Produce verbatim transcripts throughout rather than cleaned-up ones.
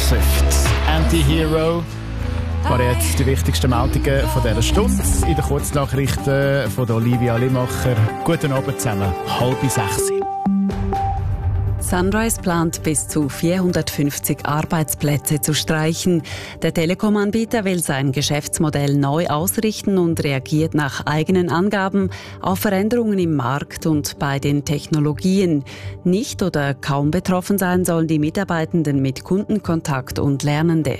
Swift, Anti-Hero. Das waren jetzt die wichtigsten Meldungen von dieser Stunde. In den Kurznachrichten von Olivia Limacher. Guten Abend zusammen, halb sechs. Sunrise plant bis zu vierhundertfünfzig Arbeitsplätze zu streichen. Der Telekom-Anbieter will sein Geschäftsmodell neu ausrichten und reagiert nach eigenen Angaben auf Veränderungen im Markt und bei den Technologien. Nicht oder kaum betroffen sein sollen die Mitarbeitenden mit Kundenkontakt und Lernende.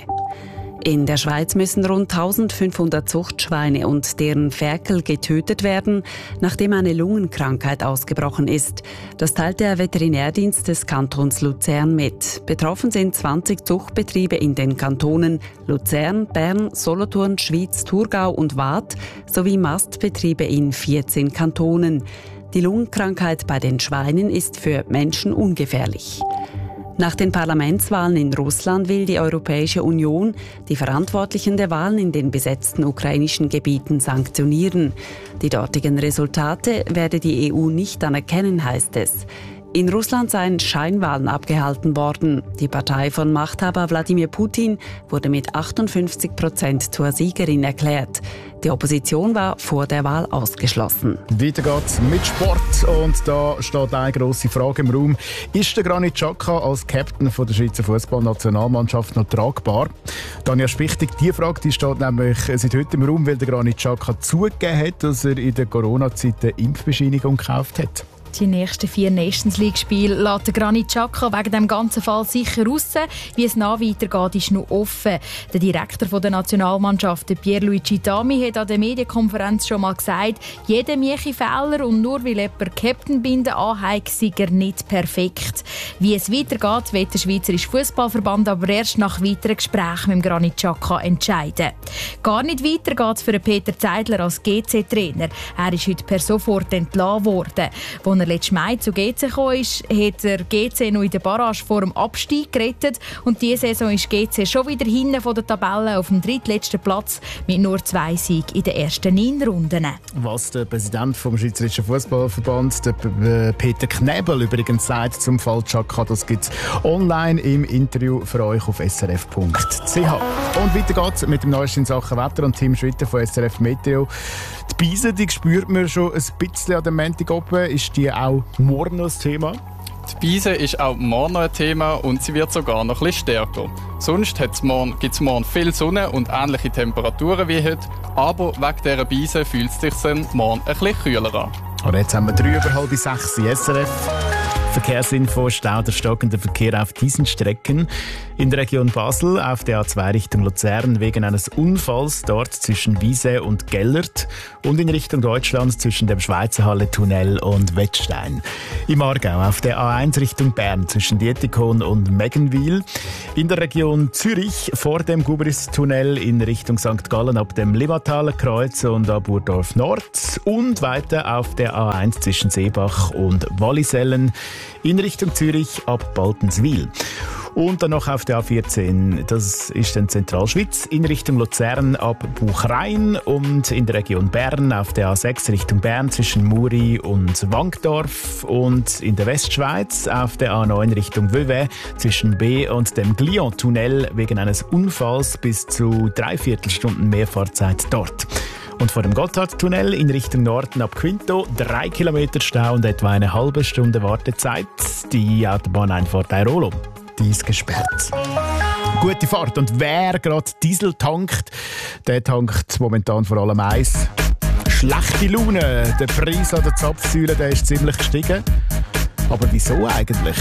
In der Schweiz müssen rund eintausendfünfhundert Zuchtschweine und deren Ferkel getötet werden, nachdem eine Lungenkrankheit ausgebrochen ist. Das teilt der Veterinärdienst des Kantons Luzern mit. Betroffen sind zwanzig Zuchtbetriebe in den Kantonen Luzern, Bern, Solothurn, Schwyz, Thurgau und Waadt sowie Mastbetriebe in vierzehn Kantonen. Die Lungenkrankheit bei den Schweinen ist für Menschen ungefährlich. Nach den Parlamentswahlen in Russland will die Europäische Union die Verantwortlichen der Wahlen in den besetzten ukrainischen Gebieten sanktionieren. Die dortigen Resultate werde die E U nicht anerkennen, heißt es. In Russland seien Scheinwahlen abgehalten worden. Die Partei von Machthaber Wladimir Putin wurde mit achtundfünfzig Prozent zur Siegerin erklärt. Die Opposition war vor der Wahl ausgeschlossen. Weiter geht's mit Sport und da steht eine grosse Frage im Raum. Ist der Granit Xhaka als Captain von der Schweizer Fußballnationalmannschaft noch tragbar? Tanja Spichtig, die Frage die steht nämlich seit heute im Raum, weil der Granit Xhaka zugegeben hat, dass er in der Corona-Zeit eine Impfbescheinigung gekauft hat. Die nächsten vier Nations League-Spiele lässt Granit Xhaka wegen dem ganzen Fall sicher raus. Wie es nach weitergeht, ist noch offen. Der Direktor der Nationalmannschaft, Pierluigi Tami, hat an der Medienkonferenz schon mal gesagt, jeder mache Fehler und nur weil jemand Captainbinde anhat, sei er nicht perfekt. Wie es weitergeht, wird der Schweizerische Fußballverband aber erst nach weiteren Gesprächen mit Granit Xhaka entscheiden. Gar nicht weiter geht es für Peter Zeidler als G C-Trainer. Er ist heute per sofort entlassen worden. Als er letzten Mai zu G C gekommen ist, hat er G C noch in der Barrage vor dem Abstieg gerettet. Und diese Saison ist G C schon wieder hinten von der Tabelle auf dem drittletzten Platz mit nur zwei Siegen in den ersten neun Runden. Was der Präsident vom Schweizerischen Fußballverband, der Peter Knebel, übrigens sagt zum Fall Xhaka, das gibt es online im Interview für euch auf s r f punkt c h. Und weiter geht's mit dem Neuesten in Sachen Wetter und Tim Schwitter von S R F Meteo. Die Beise, die spürt man schon ein bisschen an dem Montag oben. Ist die auch morgen noch ein Thema? Die Beise ist auch morgen noch ein Thema und sie wird sogar noch ein bisschen stärker. Sonst gibt es morgen viel Sonne und ähnliche Temperaturen wie heute, aber wegen dieser Beise fühlt es sich dann morgen ein bisschen kühler an. Und jetzt haben wir drei über halb sechs in S R F. Verkehrsinfo: Stau der stockende Verkehr auf diesen Strecken. In der Region Basel auf der A zwei Richtung Luzern wegen eines Unfalls dort zwischen Wiese und Gellert und in Richtung Deutschland zwischen dem Schweizerhalle-Tunnel und Wettstein. Im Aargau auf der A eins Richtung Bern zwischen Dietikon und Meggenwil. In der Region Zürich vor dem Gubris-Tunnel in Richtung Sankt Gallen ab dem Limmataler Kreuz und ab Burdorf Nord und weiter auf der A eins zwischen Seebach und Wallisellen in Richtung Zürich ab Baltenswil. Und dann noch auf der A vierzehn, das ist dann Zentralschweiz, in Richtung Luzern ab Buchrein und in der Region Bern auf der A sechs Richtung Bern zwischen Muri und Wankdorf und in der Westschweiz auf der A neun Richtung Vevey zwischen B und dem Glion-Tunnel wegen eines Unfalls bis zu dreiviertel Stunden Mehrfahrzeit dort. Und vor dem Gotthardtunnel in Richtung Norden ab Quinto drei Kilometer Stau und etwa eine halbe Stunde Wartezeit. Die Autobahneinfahrt Airolo, die ist gesperrt. Gute Fahrt. Und wer gerade Diesel tankt, der tankt momentan vor allem eins: schlechte Laune. Der Preis an der Zapfsäule, der ist ziemlich gestiegen. Aber wieso eigentlich?